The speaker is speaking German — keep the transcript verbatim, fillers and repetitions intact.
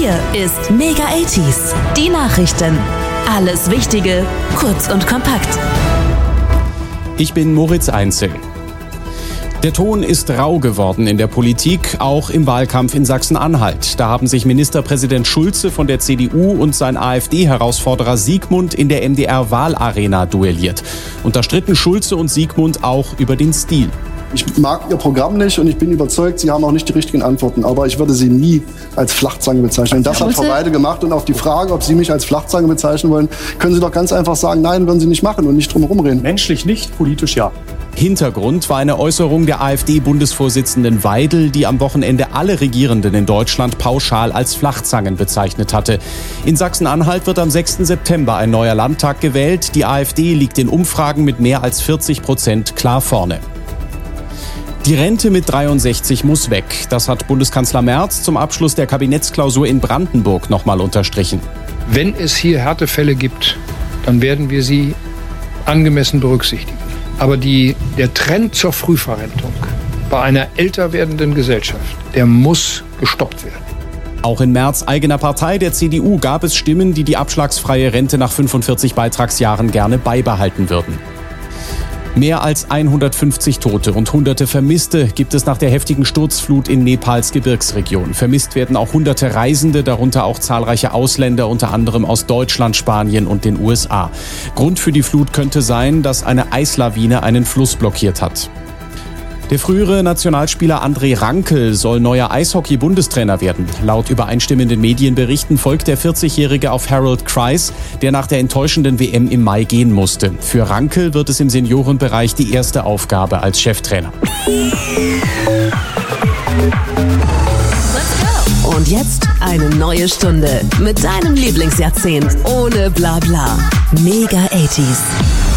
Hier ist Mega achtziger, die Nachrichten. Alles Wichtige, kurz und kompakt. Ich bin Moritz Einzel. Der Ton ist rau geworden in der Politik, auch im Wahlkampf in Sachsen-Anhalt. Da haben sich Ministerpräsident Schulze von der C D U und sein AfD-Herausforderer Siegmund in der M D R-Wahlarena duelliert. Und da stritten Schulze und Siegmund auch über den Stil. Ich mag Ihr Programm nicht und ich bin überzeugt, Sie haben auch nicht die richtigen Antworten. Aber ich würde Sie nie als Flachzange bezeichnen. Und das hat Frau Weide gemacht. Und auf die Frage, ob Sie mich als Flachzange bezeichnen wollen, können Sie doch ganz einfach sagen, nein, würden Sie nicht machen und nicht drum herum reden. Menschlich nicht, politisch ja. Hintergrund war eine Äußerung der AfD-Bundesvorsitzenden Weidel, die am Wochenende alle Regierenden in Deutschland pauschal als Flachzangen bezeichnet hatte. In Sachsen-Anhalt wird am sechsten September ein neuer Landtag gewählt. Die AfD liegt in Umfragen mit mehr als vierzig Prozent klar vorne. Die Rente mit dreiundsechzig muss weg. Das hat Bundeskanzler Merz zum Abschluss der Kabinettsklausur in Brandenburg nochmal unterstrichen. Wenn es hier Härtefälle gibt, dann werden wir sie angemessen berücksichtigen. Aber die, der Trend zur Frühverrentung bei einer älter werdenden Gesellschaft, der muss gestoppt werden. Auch in Merz' eigener Partei, der C D U, gab es Stimmen, die die abschlagsfreie Rente nach fünfundvierzig Beitragsjahren gerne beibehalten würden. Mehr als hundertfünfzig Tote und Hunderte Vermisste gibt es nach der heftigen Sturzflut in Nepals Gebirgsregion. Vermisst werden auch hunderte Reisende, darunter auch zahlreiche Ausländer, unter anderem aus Deutschland, Spanien und den U S A. Grund für die Flut könnte sein, dass eine Eislawine einen Fluss blockiert hat. Der frühere Nationalspieler André Rankel soll neuer Eishockey-Bundestrainer werden. Laut übereinstimmenden Medienberichten folgt der vierzigjährige auf Harold Kreis, der nach der enttäuschenden W M im Mai gehen musste. Für Rankel wird es im Seniorenbereich die erste Aufgabe als Cheftrainer. Und jetzt eine neue Stunde mit deinem Lieblingsjahrzehnt ohne Blabla. Mega achtziger.